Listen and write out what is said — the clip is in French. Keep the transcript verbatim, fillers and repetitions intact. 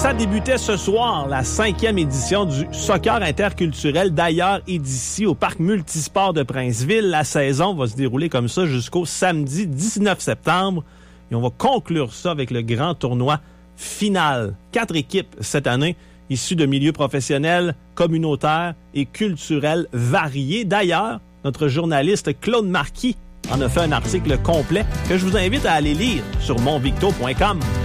ça débutait ce soir, la cinquième édition du soccer interculturel d'ailleurs et d'ici au parc multisport de Princeville. La saison va se dérouler comme ça jusqu'au samedi dix-neuf septembre. Et on va conclure ça avec le grand tournoi final. Quatre équipes cette année, issues de milieux professionnels, communautaires et culturels variés. D'ailleurs, notre journaliste Claude Marquis en a fait un article complet que je vous invite à aller lire sur monvicto point com.